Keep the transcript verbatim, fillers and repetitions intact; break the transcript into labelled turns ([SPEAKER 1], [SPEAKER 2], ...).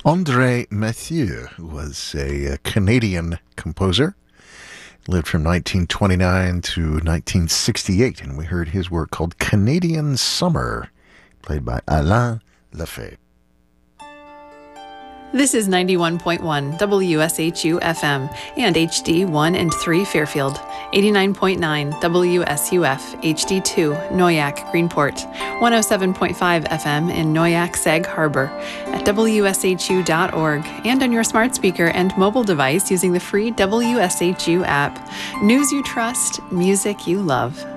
[SPEAKER 1] Andre Mathieu was a, a Canadian composer. Lived from nineteen twenty-nine to nineteen sixty-eight, and we heard his work called Canadian Summer, played by Alain Lefebvre.
[SPEAKER 2] This is ninety-one point one W S H U F M and H D one and three Fairfield, eighty-nine point nine W S U F H D two Noyac Greenport, one oh seven point five F M in Noyac Sag Harbor, at W S H U dot org, and on your smart speaker and mobile device using the free W S H U app. News you trust, music you love.